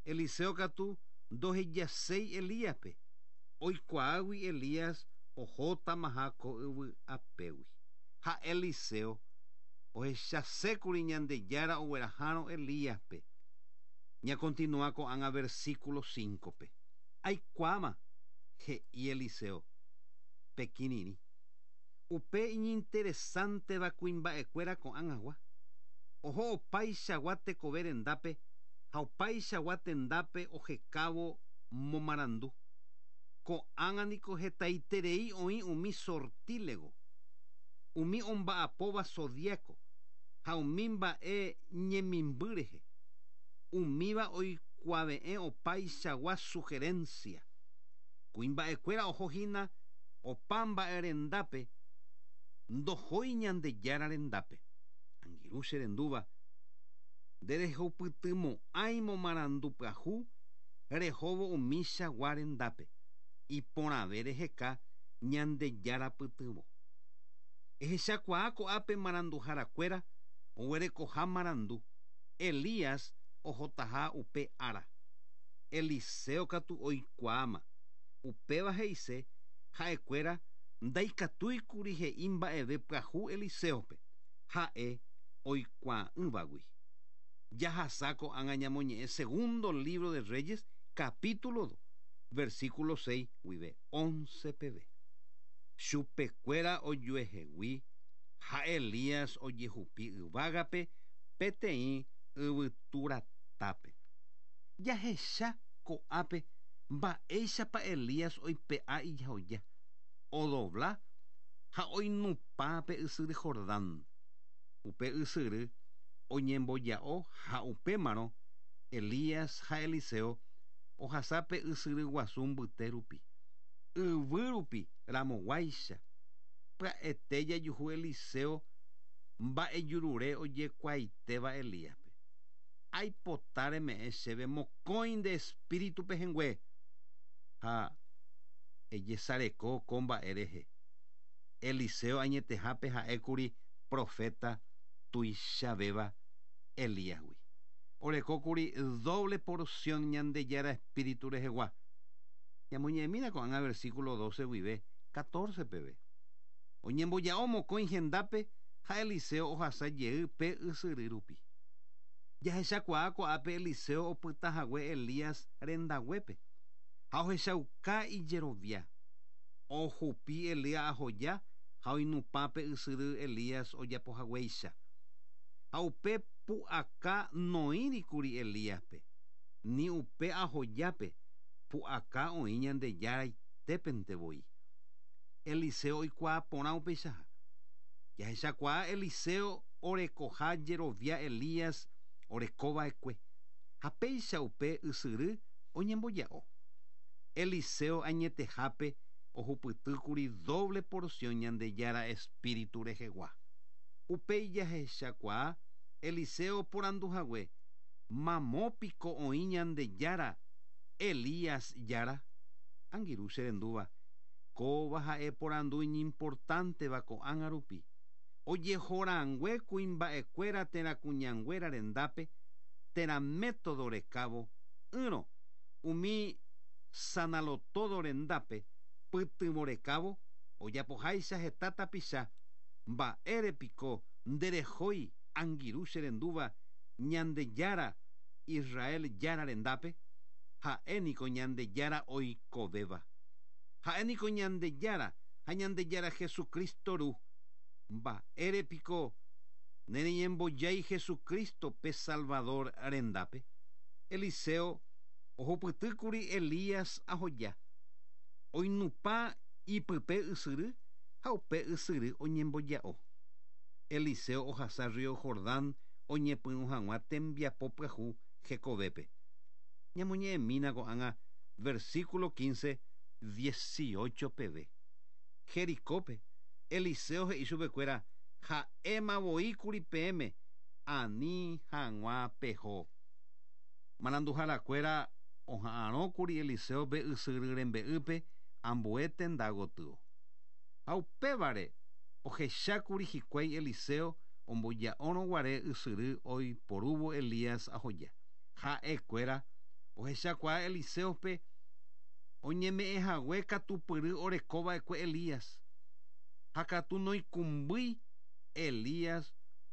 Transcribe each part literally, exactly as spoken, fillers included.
Eliseo katu ndohejaséi Elíaspe. Oikuaágui Elías ohótamaha ko yvy apégui. Ha Eliseo ohechasékuri Ñandejára oguerahárõ Elíaspe. Ña continúa ko'ág̃a versículo cincope. Aikuáma, he'i Eliseo pekirirĩ. Upe iñinteresánteva kuimba'ekuéra ko'ág̃agua. Oho opaichagua tekove rendápe ha opaichagua tendápe ohekávo momarandu. Ko'ág̃a niko hetaiterei oĩ umi sortílego, umi omba'apóva zodíaco ha umi mba'e ñemimby rehe. Umíva oikuaave'ẽ opaichagua sugerencia. Kuimba'ekuéra ohohína opa mba'e rendápe ndohói Ñandejára rendápe. Angirũ che rendúva nderehupytymo'ãi momarandu pyahu rehóvo umi chagua rendápe iporãve reheka Ñandejára pytyvõ. Ehechakuaa ko'ápe maranduharakuéra oguerekoha marandu. Elías ohotaha upe ára. Eliseo katu oikuaáma. Upéva he'ise ha'ekuéra ndaikatúikuri he'i mba'eve pyahu Eliseope. Ha'e oikuaa'ỹvagui. Jahasa ko'ág̃a ñamoñe'ẽ segundo libro de Reyes, capítulo dos, versículo seis guive once peve. Chupekuéra ojuehegui ha Elías ojehupi yvágape peteĩ yvyturatápe. Jahecha ko'ápe mba'éichapa Elías oipe'a ijahoja, odobla ha oinupã pe ysyry Jordán. Upe ysyry oñemboja'o ha upémarõ Elías ha Eliseo ohasa pe ysyry guasu mbyte rupi. Yvy rupi ramoguáicha. Pya'ete jajuhu Eliseo mba'ejurure ojekuaitéva Elíaspe. Aipota reme'ẽ chéve mokõi nde espíritu pehẽngue ha ejesareko ko mba'e rehe. Eliseo añetehápe ha'ékuri profeta tuichavéva Elíasgui. Orekókuri doble porción Ñandejára espíritu rehegua. Ñamoñe'ẽmína ko'ág̃a versículo doce guive catorce peve. Oñemboja'o mokõi hendápe ha Eliseo ohasa jey pe ysyry rupi. Jahechakuaa ko'ápe Eliseo opytahague Elías rendaguépe ha ohechauka ijerovia. Ohupi Elías ahoja ha oinupã pe ysyry Elías ojapohaguéicha. Ha upe pu'aka noírikuri Elíaspe, ni upe ahojápe pu'aka oĩ Ñandejáraitépentevoi. Eliseo oikuaa porã upeichaha. Jahechakuaa Eliseo orekoha jerovia Elías orekova'ekue ha péicha upe ysyry oñemboja'o. Eliseo añetehápe ohupytýkuri doble porción Ñandejára espíritu rehegua. Upéi jahechakuaa Eliseo poranduhague mamópiko oĩ Ñandejára Elías jára. Angirũ che rendúva kóva ha'e porandu iñimportánteva ko'ág̃a rupi. Ojehorangue kuimba'ekuéra térã kuñanguéra rendápe térã método rekávo yrõ umi sanalotodo rendápe pytyvõ rekávo ojapoháicha heta tapicha mba'érepiko nderehói angirũ che rendúva Ñandejára Israel jára rendápe. Ha'éniko Ñandejára oikovéva. Ha'éniko Ñandejára ha Ñandejára Jesucristo ru. Mba'érepiko nereñembojái Jesucristo pe Salvador rendápe. Eliseo ohupytýkuri Elías ahoja. Oinupã ipype ysyry ha upe ysyry oñemboja'o. Eliseo ohasa río Jordán oñepyrũ hag̃ua tembiapo pyahu hekovépe. Ñamoñe'ẽmína ko'ág̃a versículo quince, dieciocho peve. Jericópe Eliseo he'i chupekuéra ha'émavoíkuri peẽme ani hag̃ua peho. Maranduharakuéra oha'ãrõkuri Eliseo pe ysyry rembe'ýpe ambue tenda gotyo. Ha upévare ohechákuri hikuái Eliseo omboja'órõguare ysyry oiporúvo Elías ahoja. Ha'ekuéra ohechakua Eliseope oñeme'ẽhague katupyry orekova'ekue Elías ha katu noikumbýi Elías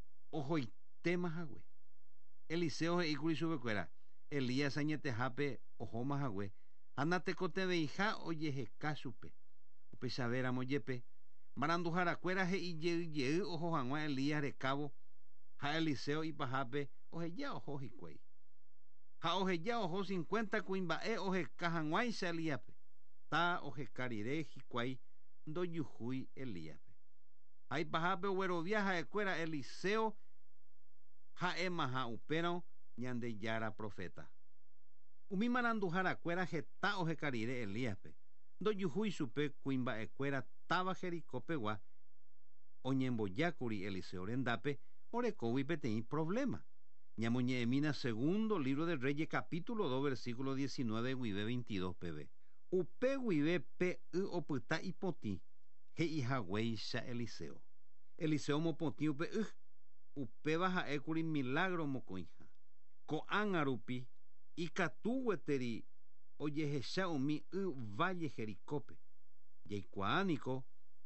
ohoitémahague. Eliseo he'íkuri chupekuéra Elías añetehápe ohómahague ha natekotevẽiha ojeheka chupe upechavéramo jepe maranduharakuéra he'ijey'ijey oho hag̃ua Elías rekávo ha Eliseo ipahápe oheja oho hikuái ha oheja oho cincuenta kuimba'e oheka hag̃uáicha Elíape ta oheka rire hikuái ndojuhúi Elíape ha ipahápe oguerovia ha'ekuéra Eliseo ha'emaha upérõ Ñandejára profeta. Umi maranduharakuéra heta oheka rire Elíape ndojuhúi chupe kuimba'ekuéra táva Jericópegua oñembojákuri Eliseo rendápe orekógui peteĩ problema. Ñamoñe'ẽmína segundo libro de Reyes capítulo dos versículo diecinueve guive veintidós peve. Upe guive pe y opyta ipotĩ he'ihaguéicha Eliseo. Eliseo mopotĩ upe y upéva ha'ékuri milagro mokõiha. Ko'ág̃a rupi ikatu gueteri ojehecha umi y valle Jericópe. Jaikuaániko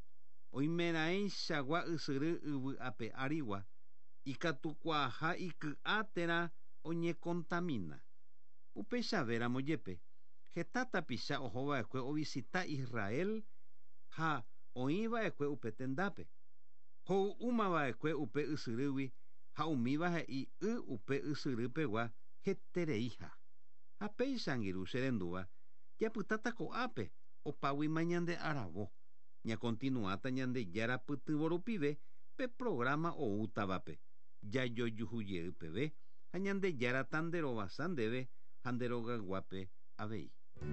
oimeraĩchagua ysyry yvy ápe árigua ikatukuaaha iky'a térã oñekontamina. Upechavéramo jepe heta tapicha ohova'ekue ovisita Israel ha oĩva'ekue upe tendápe. Ho'úmava'ekue upe ysyrýgui ha umíva he'i y upe ysyrýpegua hetereiha. Ha péicha angirũ che rendúva japytáta ko'ápe opáguima ñande aravo ñakontinuáta Ñandejára pytyvõ rupive pe programa oútavape jajojuhujey peve ha Ñandejára tanderovasa ndéve ha nderogaguápe avei.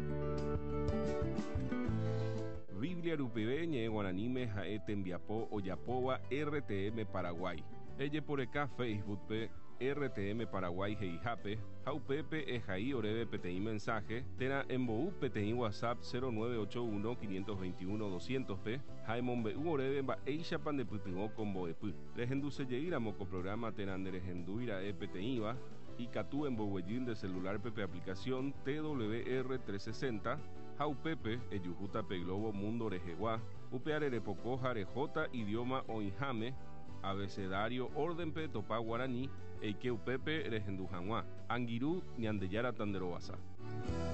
Biblia rupive ñe'ẽ guaraníme ha'e tembiapo ojapóva R T M Paraguay. Ejeporeka Facebookpe R T M Paraguay heihápe ha upépe ehai oréve peteĩ mensaje térã embo'u peteĩ WhatsApp cero nueve ocho uno cinco dos uno doscientos pe ha emombe'u oréve mba'éichapa ndepytyvõ ko mbo'epy. Rehendusejeýramo ko programa térã nderehendúira'e peteĩva ikatu emboguejy nde celularpe pe aplicación T W R trescientos sesenta ha upépe ejuhúta pe Globo Mundo rehegua upe arerepoko ha rejota idioma oĩháme abecedario órdenpe topa guarani eike upépe rehendu hag̃ua angirũ Ñandejára tanderovasa.